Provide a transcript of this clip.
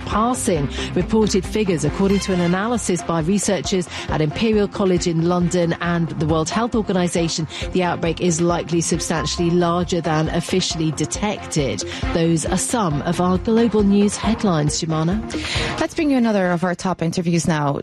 surpassing reported figures. According to an analysis by researchers at Imperial College in London and the World Health Organization, the outbreak is likely substantially larger than officially detected. Those are some of our global news headlines, Jemana. Let's bring you another of our top interviews now.